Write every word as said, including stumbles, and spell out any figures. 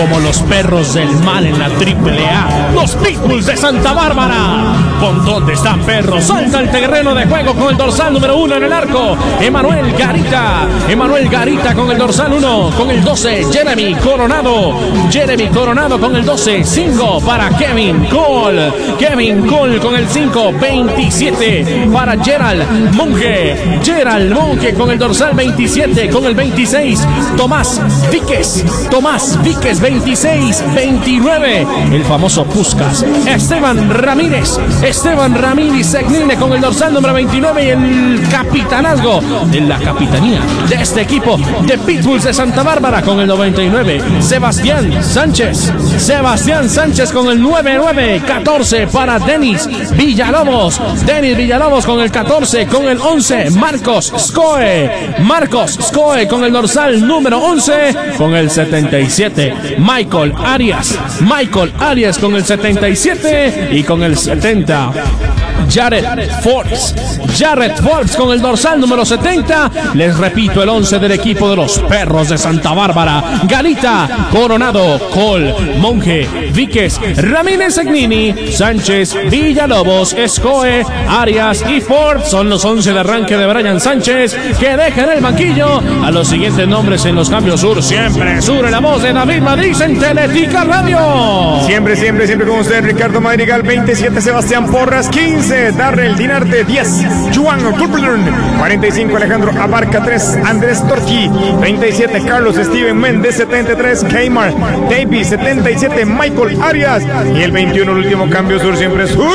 como los perros del mal en la triple A, los Pitbulls de Santa Bárbara. ¿Con dónde están, perros? Salta al terreno de juego con el dorsal número uno en el arco, Emanuel Garita. Emanuel Garita con el dorsal uno, con el doce, Jeremy Coronado. Jeremy Coronado con el doce, cinco para Kevin Cole. Kevin Cole con el cinco, veintisiete para Gerald Monge. Gerald Monge con el dorsal veintisiete, con el veintiséis, Tomás Víquez. Tomás Víquez, veintiséis, veintinueve, el famoso Puskas. Esteban Ramírez. Esteban Ramírez Segnine con el dorsal número veintinueve y el capitanazgo en la capitanía de este equipo de Pitbulls de Santa Bárbara con el noventa y nueve, Sebastián Sánchez. Sebastián Sánchez con el noventa y nueve, catorce para Denis Villalobos. Denis Villalobos con el catorce, con el once, Marcos Scoe. Marcos Scoe con el dorsal número once, con el setenta y siete, Michael Arias. Michael Arias con el setenta y siete y con el setenta, Jared Forbes. Jared Forbes con el dorsal número setenta. Les repito el once del equipo de los Perros de Santa Bárbara: Garita, Coronado, Cole, Monge, Víquez, Ramírez Segnini, Sánchez, Villalobos, Escoe, Arias y Forbes. Son los once de arranque de Brian Sánchez, que deja en el banquillo a los siguientes nombres en los cambios sur. Siempre sur, en la voz de David Madrid en Teletica Radio. Siempre, siempre, siempre con usted, Ricardo Madrigal. Veintisiete, Sebastián Porras. Quince, Darrell Dinarte. Diez, Juan Tulplern. Cuarenta y cinco, Alejandro Abarca. Tres, Andrés Torqui. Treinta y siete, Carlos Steven Méndez. Setenta y tres, Keymar Davis. Setenta y siete, Michael Arias. Y el veintiuno, el último cambio sur, siempre sur.